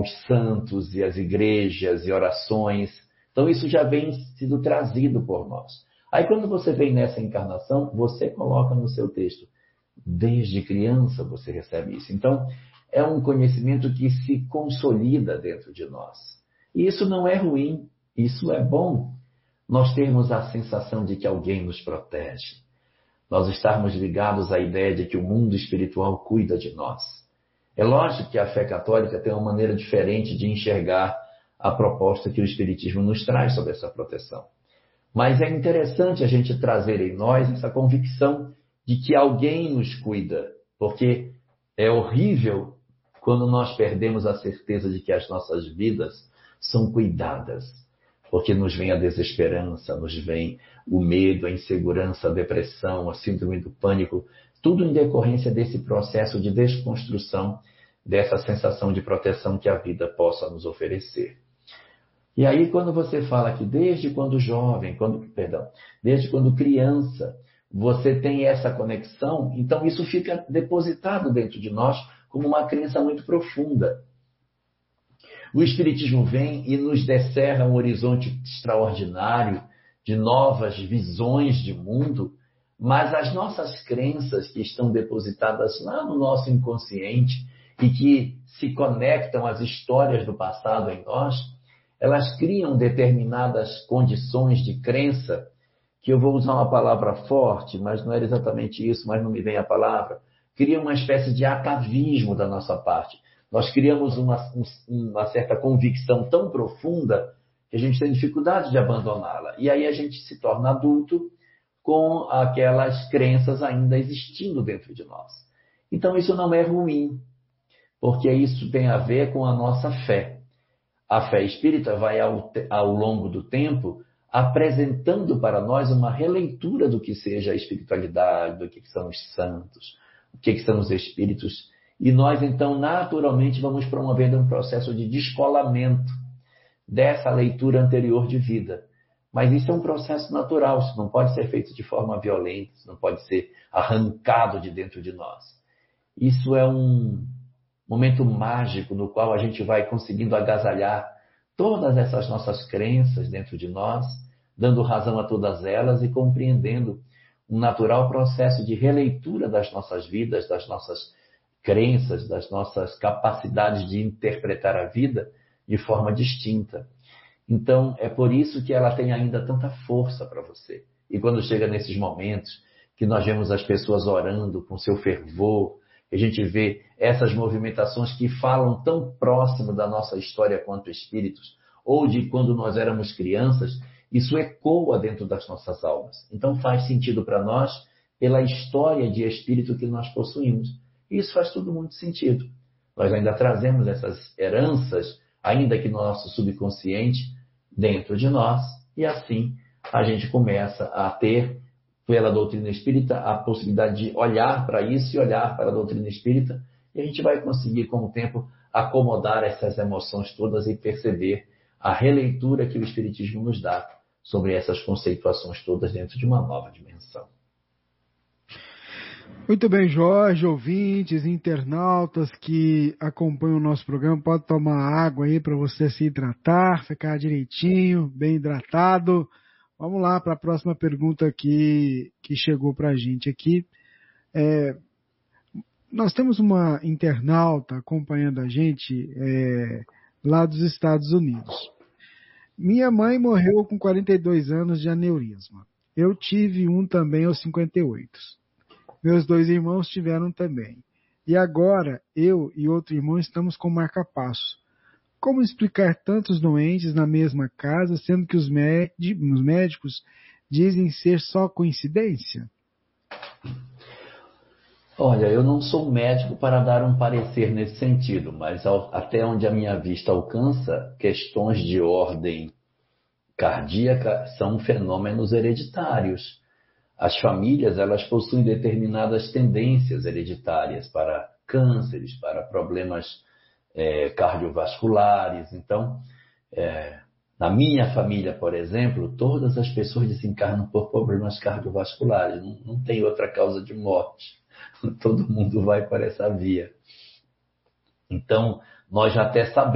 santos e as igrejas e orações. Então isso já vem sido trazido por nós. Aí quando você vem nessa encarnação, você coloca no seu texto. Desde criança você recebe isso. Então é um conhecimento que se consolida dentro de nós. E isso não é ruim, isso é bom. Nós temos a sensação de que alguém nos protege. Nós estarmos ligados à ideia de que o mundo espiritual cuida de nós. É lógico que a fé católica tem uma maneira diferente de enxergar a proposta que o Espiritismo nos traz sobre essa proteção. Mas é interessante a gente trazer em nós essa convicção de que alguém nos cuida, porque é horrível quando nós perdemos a certeza de que as nossas vidas são cuidadas, porque nos vem a desesperança, nos vem o medo, a insegurança, a depressão, a síndrome do pânico, tudo em decorrência desse processo de desconstrução dessa sensação de proteção que a vida possa nos oferecer. E aí, quando você fala que desde quando jovem, desde quando criança, você tem essa conexão, então isso fica depositado dentro de nós como uma crença muito profunda. O Espiritismo vem e nos descerra um horizonte extraordinário de novas visões de mundo, mas as nossas crenças que estão depositadas lá no nosso inconsciente e que se conectam às histórias do passado em nós, elas criam determinadas condições de crença, que eu vou usar uma palavra forte, mas não era exatamente isso, mas não me vem a palavra, cria uma espécie de atavismo da nossa parte. Nós criamos uma certa convicção tão profunda que a gente tem dificuldade de abandoná-la. E aí a gente se torna adulto com aquelas crenças ainda existindo dentro de nós. Então isso não é ruim, porque isso tem a ver com a nossa fé. A fé espírita vai, ao longo do tempo, apresentando para nós uma releitura do que seja a espiritualidade, do que são os santos, o que são os espíritos. E nós, então, naturalmente, vamos promovendo um processo de descolamento dessa leitura anterior de vida. Mas isso é um processo natural, isso não pode ser feito de forma violenta, isso não pode ser arrancado de dentro de nós. Isso é um momento mágico no qual a gente vai conseguindo agasalhar todas essas nossas crenças dentro de nós, dando razão a todas elas e compreendendo um natural processo de releitura das nossas vidas, das nossas crenças, das nossas capacidades de interpretar a vida de forma distinta. Então, é por isso que ela tem ainda tanta força para você. E quando chega nesses momentos que nós vemos as pessoas orando com seu fervor, a gente vê essas movimentações que falam tão próximo da nossa história quanto espíritos, ou de quando nós éramos crianças, isso ecoa dentro das nossas almas. Então faz sentido para nós pela história de espírito que nós possuímos. E isso faz tudo muito sentido. Nós ainda trazemos essas heranças, ainda que no nosso subconsciente, dentro de nós, e assim a gente começa a ter, pela doutrina espírita, a possibilidade de olhar para isso e olhar para a doutrina espírita, e a gente vai conseguir, com o tempo, acomodar essas emoções todas e perceber a releitura que o Espiritismo nos dá sobre essas conceituações todas dentro de uma nova dimensão. Muito bem, Jorge, ouvintes, internautas que acompanham o nosso programa, pode tomar água aí para você se hidratar, ficar direitinho, bem hidratado. Vamos lá para a próxima pergunta que chegou para a gente aqui. Nós temos uma internauta acompanhando a gente lá dos Estados Unidos. Minha mãe morreu com 42 anos de aneurisma. Eu tive um também aos 58. Meus 2 irmãos tiveram também. E agora, eu e outro irmão estamos com marca-passo. Como explicar tantos doentes na mesma casa, sendo que os médicos dizem ser só coincidência? Olha, eu não sou médico para dar um parecer nesse sentido, mas até onde a minha vista alcança, questões de ordem cardíaca são fenômenos hereditários. As famílias, elas possuem determinadas tendências hereditárias para cânceres, para problemas cardiovasculares. Então, na minha família, por exemplo, todas as pessoas desencarnam por problemas cardiovasculares. Não tem outra causa de morte. Todo mundo vai para essa via. Então, nós já até sabemos